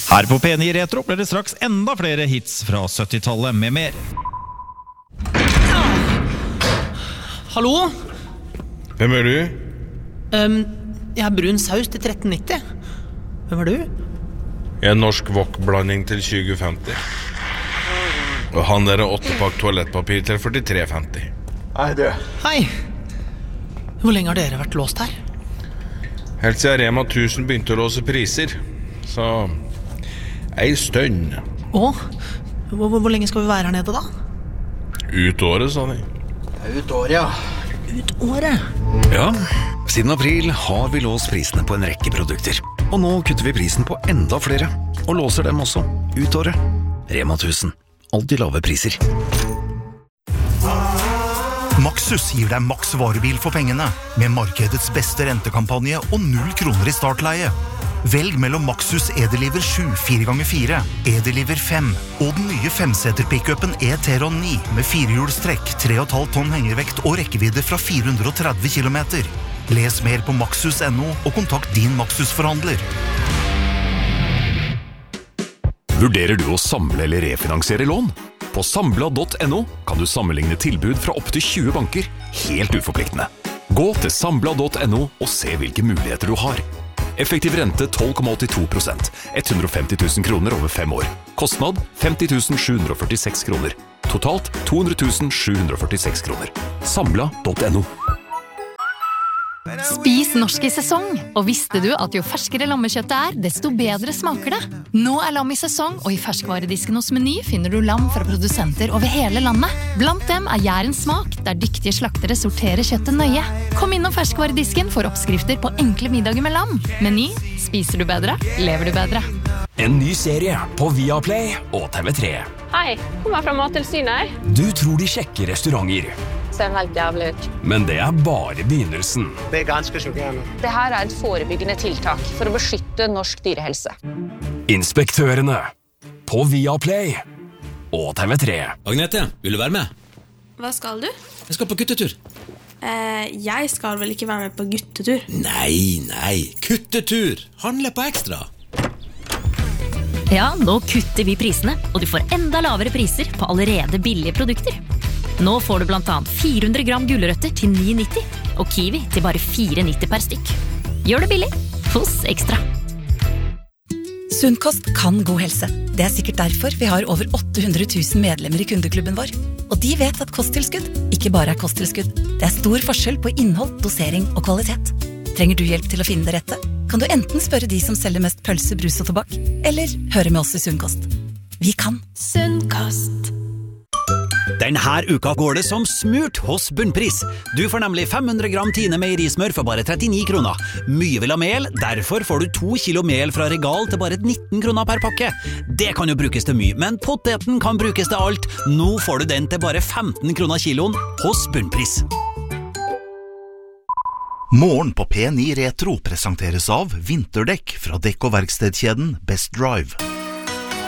Her på P9 Retro blir det straks enda flere hits fra 70-tallet med mer. Hallo? Hvem du? Jeg brun saus til 13,90. Hvem du? Jeg norsk wok-blanding til 2050. Og han der 8-pakk toalettpapir til 43,50. Hei du. Hei. Hvor lenge har dere vært låst her? Helt siden Rema 1000 begynte å låse priser. Så ei stønn. Hvor lenge skal vi være her nede da? Ut året, sa de. Ut året, ja. Ut året? Ja, siden april har vi låst prisene på en rekke produkter. Og nå kutter vi prisen på enda flere, og låser dem også ut året. Rema 1000. Alltid lave priser. Maxus gir deg maks varebil for pengene, med markedets beste rentekampanje og 0 kroner i startleie. Velg mellom Maxus Edeliver 7 4x4, Edeliver 5 og den nye 5-seter-pickupen E-Teron 9 med 4-hjulstrekk, 3,5 tonn hengervekt og rekkevidde fra 430 kilometer. Les mer på maxus.no og kontakt din Maxus-forhandler. Vurderer du å samle eller refinansiere lån? På Sambla.no kan du sammenligne tilbud fra opp til 20 banker, helt uforpliktende. Gå til Sambla.no og se hvilke muligheter du har. Effektiv rente 12,82%, 150 000 kroner over 5 år. Kostnad 50 746 kroner. Totalt 200 746 kroner. Sambla.no. Spis norsk i sesong, og visste du at jo ferskere lammekjøttet desto bedre smaker det? Nå lam i sesong, og i ferskvaredisken hos Meny finner du lam fra produsenter over hele landet. Blant dem Jærens smak, der dyktige slaktere sorterer kjøttet nøye. Kom innom ferskvaredisken for oppskrifter på enkle middager med lam. Meny, spiser du bedre, lever du bedre. En ny serie på Viaplay og TV3. Hei, kommer fra Mattilsynet. Du tror de sjekker restauranter. Ser helt jævlig ut. Men det bare begynnelsen. Det ganske sjokkerende. Det her et forebyggende tiltak for å beskytte norsk dyrehelse. Inspektørene på Viaplay og TV3. Agnete, vil du være med? Hva skal du? Jeg skal på guttetur. Jeg skal vel ikke være med på guttetur? Nei, kuttetur. Handle på ekstra. Ja, nå kutter vi prisene, og du får enda lavere priser på allerede billige produkter. Nå får du blant annet 400 gram gulrøtter til 9,90 og kiwi til bare 4,90 per stykk. Gjør det billig hos Ekstra. Sunnkost kan god helse. Det sikkert derfor vi har over 800 000 medlemmer i kundeklubben vår. Og de vet at kosttilskudd ikke bare kosttilskudd. Det stor forskjell på innhold, dosering og kvalitet. Trenger du hjelp til å finne det rette? Kan du enten spørre de som selger mest pølse, brus og tobakk, eller høre med oss i Sunnkost. Vi kan. Sunnkost. Denne uka går det som smurt hos Bunnpris. Du får nemlig 500 gram Tine meierismør for bare 39 kroner. Mye vil ha mel, derfor får du 2 kilo mel fra Regal til bare 19 kroner per pakke. Det kan jo brukes til mye, men poteten kan brukes til alt. Nå får du den til bare 15 kroner kiloen hos Bunnpris. Morgen på P9 Retro presenteres av vinterdekk fra dekk- og verkstedkjeden Best Drive.